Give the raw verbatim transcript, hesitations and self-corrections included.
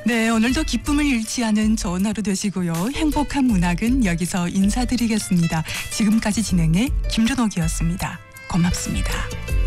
네, 오늘도 기쁨을 잃지 않은 좋은 하루 되시고요. 행복한 문학은 여기서 인사드리겠습니다. 지금까지 진행해 김준옥이었습니다. 고맙습니다.